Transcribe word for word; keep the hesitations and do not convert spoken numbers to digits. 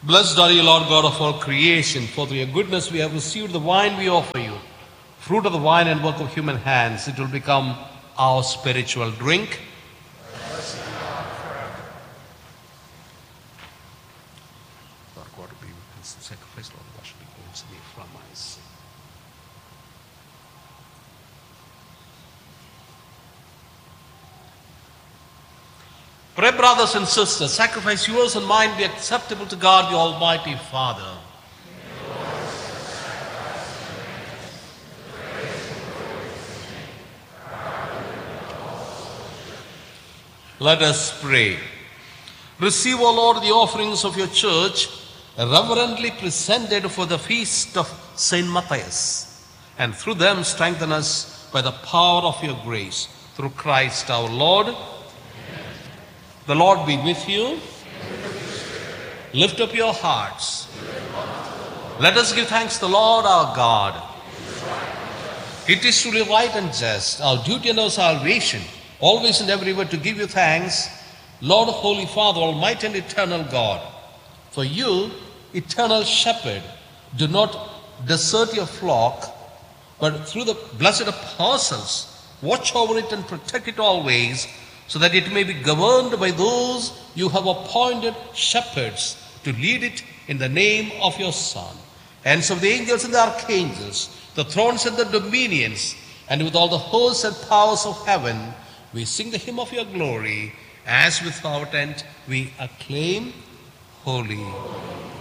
Blessed are you, Lord God of all creation, for through your goodness we have received the wine we offer you, fruit of the vine and work of human hands. It will become our spiritual drink. Lord God, be with us. Sacrifice, Lord, wash me cleanse me from my sin. Pray, brothers and sisters, sacrifice yours and mine be acceptable to God, the Almighty Father. Let us pray. Receive, O Lord, the offerings of your church, reverently presented for the feast of Saint Matthias, and through them strengthen us by the power of your grace, through Christ our Lord. Amen. The Lord be with you. Lift up your hearts. Let us give thanks to the Lord our God. It is truly right and just, our duty and our salvation, always and everywhere to give you thanks, Lord, Holy Father, Almighty and eternal God. For you, eternal shepherd, do not desert your flock, but through the blessed apostles, watch over it and protect it always, so that it may be governed by those you have appointed shepherds to lead it in the name of your Son. Hence of the angels and the archangels, the thrones and the dominions, and with all the hosts and powers of heaven, we sing the hymn of your glory, as without end we acclaim, Holy,